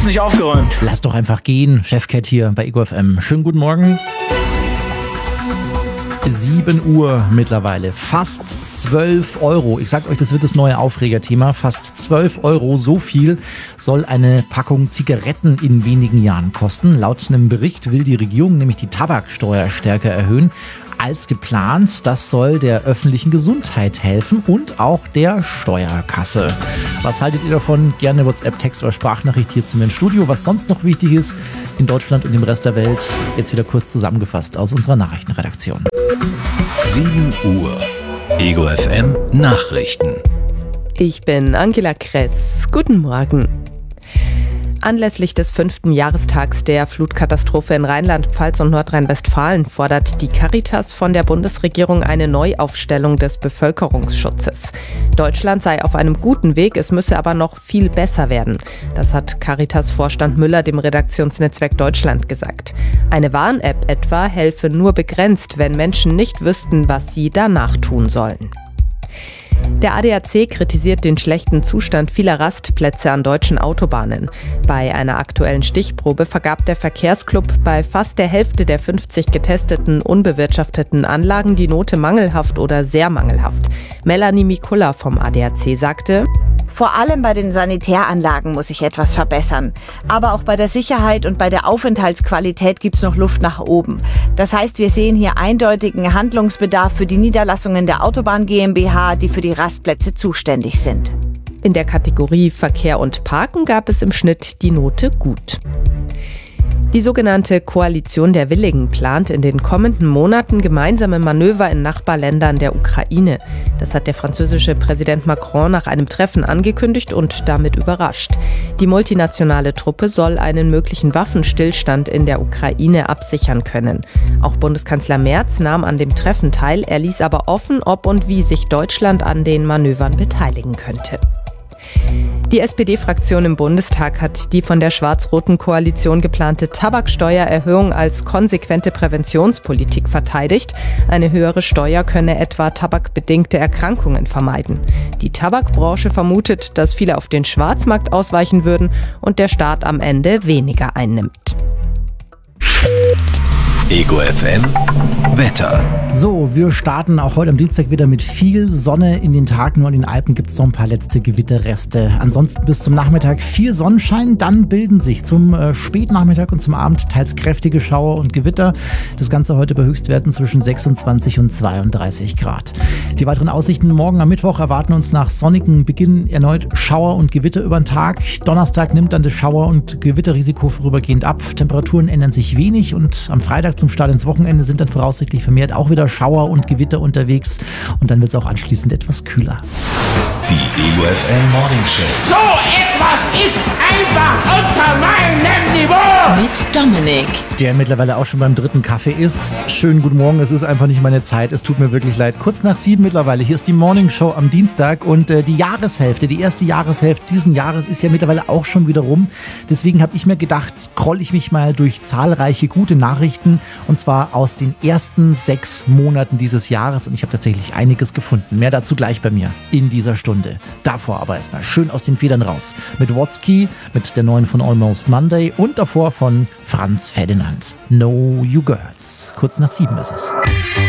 nicht aufgeräumt. Lass doch einfach gehen. Chefcat hier bei Ego FM. Schönen guten Morgen. 7 Uhr mittlerweile. Fast 12 Euro. Ich sag euch, das wird das neue Aufregerthema. Fast 12 Euro. So viel soll eine Packung Zigaretten in wenigen Jahren kosten. Laut einem Bericht will die Regierung nämlich die Tabaksteuer stärker erhöhen als geplant. Das soll der öffentlichen Gesundheit helfen und auch der Steuerkasse. Was haltet ihr davon? Gerne WhatsApp, Text oder Sprachnachricht hier zu mir ins Studio. Was sonst noch wichtig ist in Deutschland und dem Rest der Welt, jetzt wieder kurz zusammengefasst aus unserer Nachrichtenredaktion. 7 Uhr. Ego FM Nachrichten. Ich bin Angela Kress. Guten Morgen. Anlässlich des 5. Jahrestags der Flutkatastrophe in Rheinland-Pfalz und Nordrhein-Westfalen fordert die Caritas von der Bundesregierung eine Neuaufstellung des Bevölkerungsschutzes. Deutschland sei auf einem guten Weg, es müsse aber noch viel besser werden. Das hat Caritas-Vorstand Müller dem Redaktionsnetzwerk Deutschland gesagt. Eine Warn-App etwa helfe nur begrenzt, wenn Menschen nicht wüssten, was sie danach tun sollen. Der ADAC kritisiert den schlechten Zustand vieler Rastplätze an deutschen Autobahnen. Bei einer aktuellen Stichprobe vergab der Verkehrsclub bei fast der Hälfte der 50 getesteten unbewirtschafteten Anlagen die Note mangelhaft oder sehr mangelhaft. Melanie Mikula vom ADAC sagte: Vor allem bei den Sanitäranlagen muss sich etwas verbessern. Aber auch bei der Sicherheit und bei der Aufenthaltsqualität gibt es noch Luft nach oben. Das heißt, wir sehen hier eindeutigen Handlungsbedarf für die Niederlassungen der Autobahn GmbH, die für die Rastplätze zuständig sind. In der Kategorie Verkehr und Parken gab es im Schnitt die Note gut. Die sogenannte Koalition der Willigen plant in den kommenden Monaten gemeinsame Manöver in Nachbarländern der Ukraine. Das hat der französische Präsident Macron nach einem Treffen angekündigt und damit überrascht. Die multinationale Truppe soll einen möglichen Waffenstillstand in der Ukraine absichern können. Auch Bundeskanzler Merz nahm an dem Treffen teil, er ließ aber offen, ob und wie sich Deutschland an den Manövern beteiligen könnte. Die SPD-Fraktion im Bundestag hat die von der schwarz-roten Koalition geplante Tabaksteuererhöhung als konsequente Präventionspolitik verteidigt. Eine höhere Steuer könne etwa tabakbedingte Erkrankungen vermeiden. Die Tabakbranche vermutet, dass viele auf den Schwarzmarkt ausweichen würden und der Staat am Ende weniger einnimmt. Ego FM Wetter. So, wir starten auch heute am Dienstag wieder mit viel Sonne in den Tag. Nur an den Alpen gibt es noch ein paar letzte Gewitterreste. Ansonsten bis zum Nachmittag viel Sonnenschein. Dann bilden sich zum Spätnachmittag und zum Abend teils kräftige Schauer und Gewitter. Das Ganze heute bei Höchstwerten zwischen 26 und 32 Grad. Die weiteren Aussichten morgen am Mittwoch erwarten uns nach sonnigem Beginn erneut Schauer und Gewitter über den Tag. Donnerstag nimmt dann das Schauer- und Gewitterrisiko vorübergehend ab. Temperaturen ändern sich wenig und am Freitag zum Start ins Wochenende sind dann voraussichtlich vermehrt auch wieder Schauer und Gewitter unterwegs und dann wird es auch anschließend etwas kühler. Die Ego FM Morning Show. So etwas ist einfach unter meinem Niveau. Mit Dominik. Der mittlerweile auch schon beim 3. Kaffee ist. Schönen guten Morgen, es ist einfach nicht meine Zeit, es tut mir wirklich leid. Kurz nach 7 mittlerweile, hier ist die Morning Show am Dienstag und die Jahreshälfte, die erste Jahreshälfte diesen Jahres ist ja mittlerweile auch schon wieder rum. Deswegen habe ich mir gedacht, scroll ich mich mal durch zahlreiche gute Nachrichten und zwar aus den ersten 6 Monaten dieses Jahres und ich habe tatsächlich einiges gefunden. Mehr dazu gleich bei mir in dieser Stunde. Davor aber erstmal schön aus den Federn raus. Mit Watsky, mit der neuen von Almost Monday und davor von Franz Ferdinand. Know You Girls. Kurz nach 7 ist es.